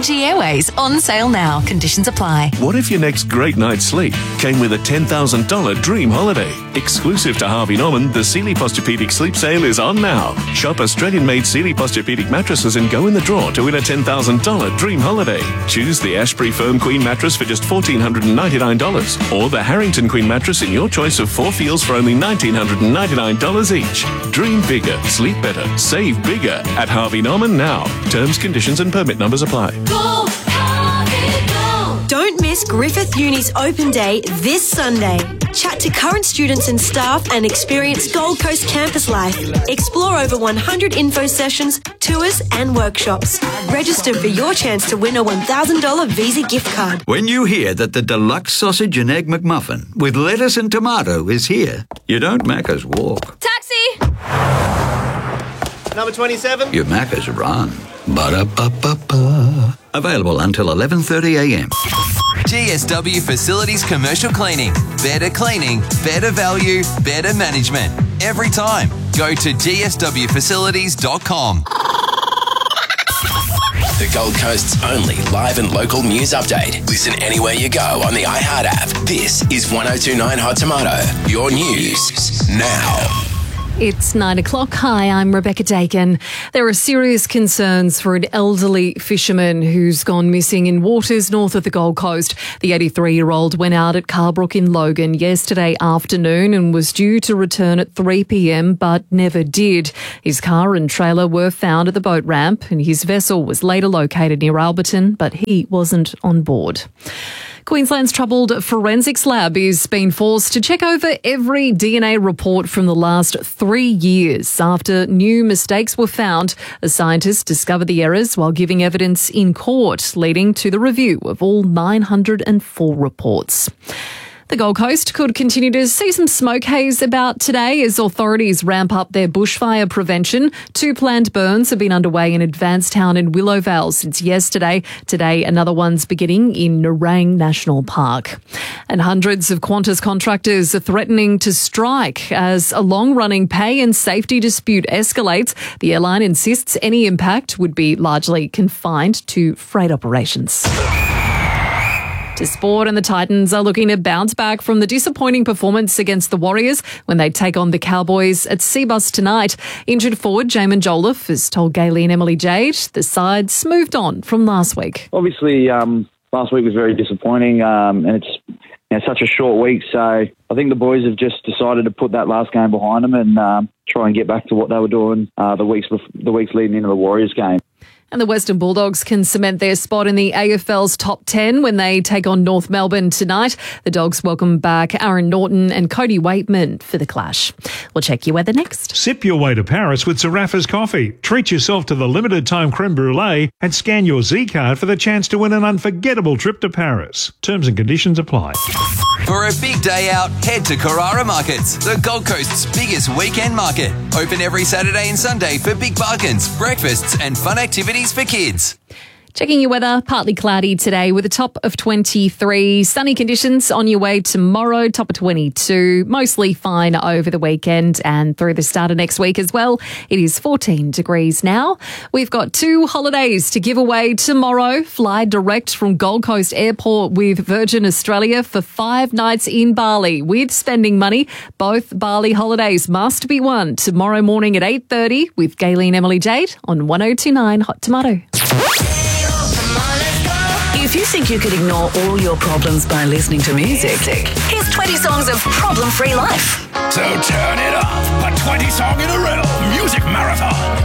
Fiji Airways, on sale now. Conditions apply. What if your next great night's sleep came with a $10,000 dream holiday? Exclusive to Harvey Norman, the Sealy Posturepedic Sleep Sale is on now. Shop Australian-made Sealy Posturepedic mattresses and go in the draw to win a $10,000 dream holiday. Choose the Ashbury Firm Queen mattress for just $1,499 or the Harrington Queen mattress in your choice of 4 feels for only $1,999 each. Dream bigger, sleep better, save bigger at Harvey Norman now. Terms, conditions and permit numbers apply. Go, Harvey, go! Don't miss Griffith Uni's open day this Sunday. Chat to current students and staff and experience Gold Coast campus life. Explore over 100 info sessions, tours and workshops. Register for your chance to win a $1,000 Visa gift card. When you hear that the deluxe sausage and egg McMuffin with lettuce and tomato is here, you don't Macca's walk. Taxi! Number 27. You Macca's run. Ba-da-ba-ba-ba. Available until 11:30am. GSW Facilities Commercial Cleaning. Better cleaning, better value, better management. Every time. Go to gswfacilities.com. The Gold Coast's only live and local news update. Listen anywhere you go on the iHeart app. This is 1029 Hot Tomato. Your news now. It's 9 o'clock. Hi, I'm Rebecca Dakin. There are serious concerns for an elderly fisherman who's gone missing in waters north of the Gold Coast. The 83-year-old went out at Carbrook in Logan yesterday afternoon and was due to return at 3 p.m, but never did. His car and trailer were found at the boat ramp and his vessel was later located near Alberton, but he wasn't on board. Queensland's troubled forensics lab is being forced to check over every DNA report from the last 3 years. After new mistakes were found, the scientists discovered the errors while giving evidence in court, leading to the review of all 904 reports. The Gold Coast could continue to see some smoke haze about today as authorities ramp up their bushfire prevention. 2 planned burns have been underway in Advancetown and Willowvale since yesterday. Today, another one's beginning in Nerang National Park. And hundreds of Qantas contractors are threatening to strike as a long-running pay and safety dispute escalates. The airline insists any impact would be largely confined to freight operations. To sport, and the Titans are looking to bounce back from the disappointing performance against the Warriors when they take on the Cowboys at Seabus tonight. Injured forward Jamin Jolliffe has told Gaylene and Emily Jade the side's moved on from last week. Obviously, last week was very disappointing, and it's such a short week, so I think the boys have just decided to put that last game behind them and try and get back to what they were doing the weeks leading into the Warriors game. And the Western Bulldogs can cement their spot in the AFL's top 10 when they take on North Melbourne tonight. The Dogs welcome back Aaron Norton and Cody Waitman for the clash. We'll check your weather next. Sip your way to Paris with Zaraffa's coffee. Treat yourself to the limited time creme brulee and scan your Z card for the chance to win an unforgettable trip to Paris. Terms and conditions apply. For a big day out, head to Carrara Markets, the Gold Coast's biggest weekend market. Open every Saturday and Sunday for big bargains, breakfasts and fun activities for kids. Checking your weather, partly cloudy today with a top of 23. Sunny conditions on your way tomorrow, top of 22. Mostly fine over the weekend and through the start of next week as well. It is 14 degrees now. We've got 2 holidays to give away tomorrow. Fly direct from Gold Coast Airport with Virgin Australia for 5 nights in Bali with spending money. Both Bali holidays must be won tomorrow morning at 8:30 with Gaylene and Emily Jade on 1029 Hot Tomato. If you think you could ignore all your problems by listening to music, here's 20 songs of problem-free life. So turn it up. A 20 song in a row music marathon.